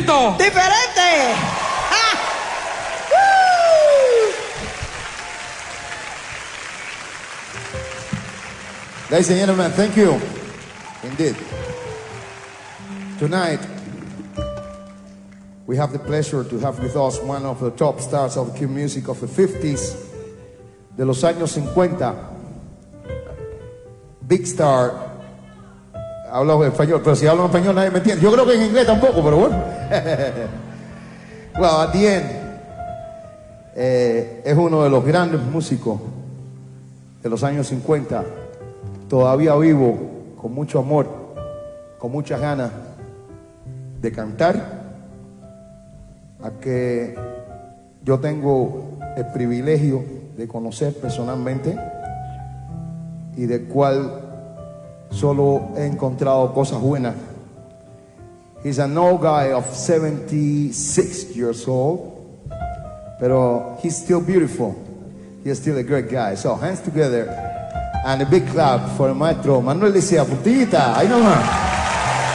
distinto. Diferente. ¡Ah! Ladies and gentlemen, thank you. Indeed. Tonight, we have the pleasure to have with us one of the top stars of the music of the 50s, de los años 50. Big star. Hablo español, pero si hablo en español nadie me entiende. Yo creo que en inglés tampoco, pero bueno. Well, at the end, es uno de los grandes músicos de los años 50. Todavía vivo, con mucho amor, con muchas ganas de cantar, a que yo tengo el privilegio de conocer personalmente y del cual solo he encontrado cosas buenas. He's an old guy of 76 years old, pero he's still beautiful. He's still a great guy. So hands together and a big clap for el maestro Manuel Licea Puntillita. Ahí nomás.